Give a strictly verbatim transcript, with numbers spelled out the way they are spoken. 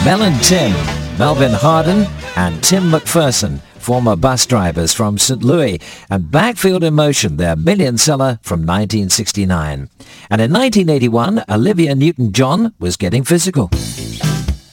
Mel and Tim, Melvin Harden and Tim McPherson, former bus drivers from Saint Louis, and Backfield in Motion, their million seller from nineteen sixty-nine. And in nineteen eighty-one, Olivia Newton-John was getting physical.